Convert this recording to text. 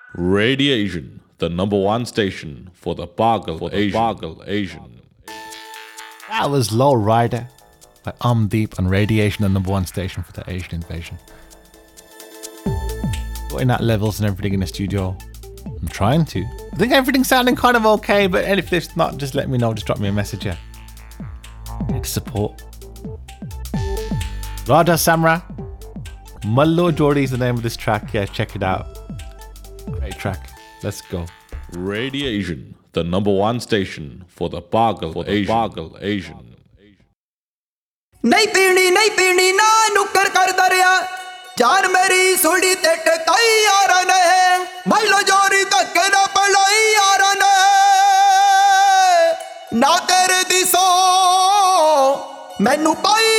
Radiation, the number one station for the Pagal Asian. That was Low Rider by Deep and Radiation, the number one station for the Asian invasion. Putting out levels and everything in the studio. I'm trying to. I think everything's sounding kind of okay, but if it's not, just let me know. Just drop me a message, yeah. Need support. Raja Samra. Mallo Jordi is the name of this track. Yeah, check it out. Great track. Let's go. Radiation, the number one station for the Pagal Asian. नहीं पीनी ना नुक्कर कर दरिया जान मेरी सुड़ी ते टकाई यार ने मल्लो जोरी तक ना पलाई यार ने ना तेरे दिसो मैनू पाई